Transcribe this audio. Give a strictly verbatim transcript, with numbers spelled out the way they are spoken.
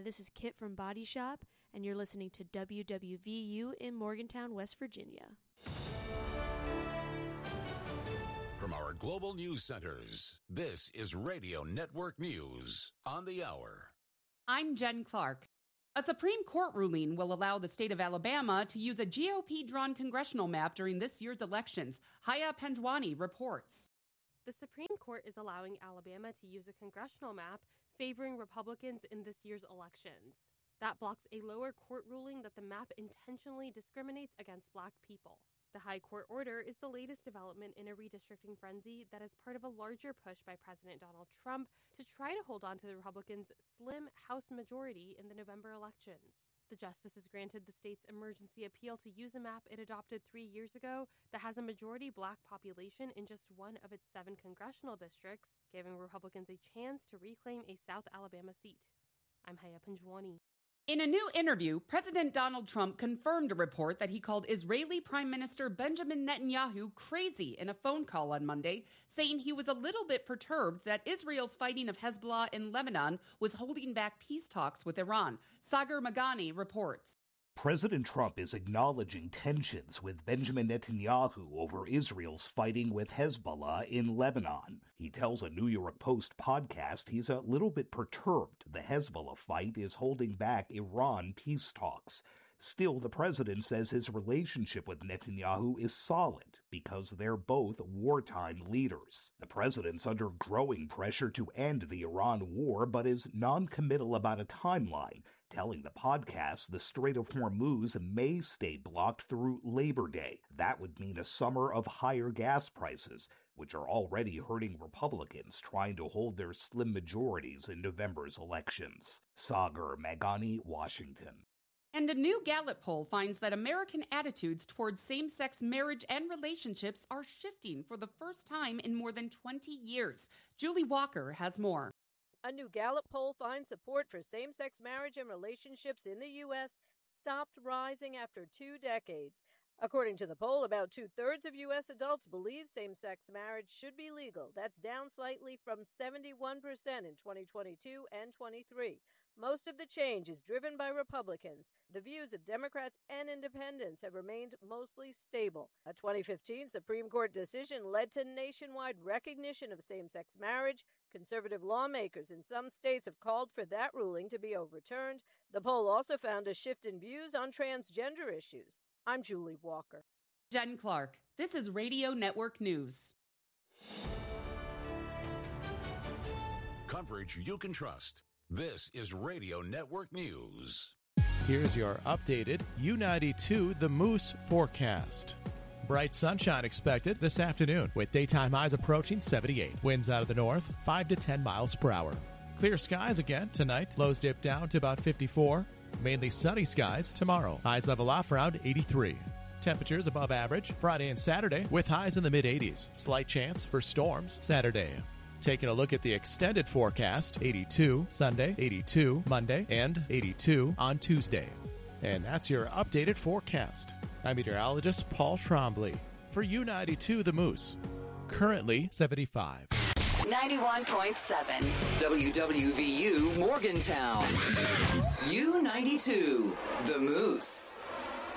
this is Kit from Body Shop, and you're listening to W W V U in Morgantown, West Virginia. From our global news centers, this is Radio Network News on the hour. I'm Jen Clark. A Supreme Court ruling will allow the state of Alabama to use a G O P-drawn congressional map during this year's elections. Haya Panjwani reports. The Supreme Court is allowing Alabama to use a congressional map favoring Republicans in this year's elections. That blocks a lower court ruling that the map intentionally discriminates against Black people. The High Court order is the latest development in a redistricting frenzy that is part of a larger push by President Donald Trump to try to hold on to the Republicans' slim House majority in the November elections. The justices granted the state's emergency appeal to use a map it adopted three years ago that has a majority Black population in just one of its seven congressional districts, giving Republicans a chance to reclaim a South Alabama seat. I'm Haya Panjwani. In a new interview, President Donald Trump confirmed a report that he called Israeli Prime Minister Benjamin Netanyahu crazy in a phone call on Monday, saying he was a little bit perturbed that Israel's fighting of Hezbollah in Lebanon was holding back peace talks with Iran. Sagar Magani reports. President Trump is acknowledging tensions with Benjamin Netanyahu over Israel's fighting with Hezbollah in Lebanon. He tells a New York Post podcast he's a little bit perturbed the Hezbollah fight is holding back Iran peace talks. Still, the president says his relationship with Netanyahu is solid because they're both wartime leaders. The president's under growing pressure to end the Iran war, but is non-committal about a timeline, telling the podcast the Strait of Hormuz may stay blocked through Labor Day. That would mean a summer of higher gas prices, which are already hurting Republicans trying to hold their slim majorities in November's elections. Sagar Magani, Washington. And a new Gallup poll finds that American attitudes towards same-sex marriage and relationships are shifting for the first time in more than twenty years. Julie Walker has more. A new Gallup poll finds support for same-sex marriage and relationships in the U S stopped rising after two decades. According to the poll, about two-thirds of U S adults believe same-sex marriage should be legal. That's down slightly from seventy-one percent in twenty twenty-two and twenty-three. Most of the change is driven by Republicans. The views of Democrats and independents have remained mostly stable. A twenty fifteen Supreme Court decision led to nationwide recognition of same-sex marriage. Conservative lawmakers in some states have called for that ruling to be overturned. The poll also found a shift in views on transgender issues. I'm Julie Walker. Jen Clark. This is Radio Network News. Coverage you can trust. This is Radio Network News. Here's your updated U ninety-two The Moose forecast. Bright sunshine expected this afternoon with daytime highs approaching seventy-eight. Winds out of the north, five to ten miles per hour. Clear skies again tonight. Lows dip down to about fifty-four. Mainly sunny skies tomorrow. Highs level off around eighty-three. Temperatures above average Friday and Saturday with highs in the mid-eighties. Slight chance for storms Saturday. Taking a look at the extended forecast, eighty-two Sunday, eighty-two Monday, and eighty-two on Tuesday. And that's your updated forecast. I'm meteorologist Paul Trombley for U ninety-two The Moose. Currently seventy-five. ninety-one point seven W W V U Morgantown. U ninety-two The Moose.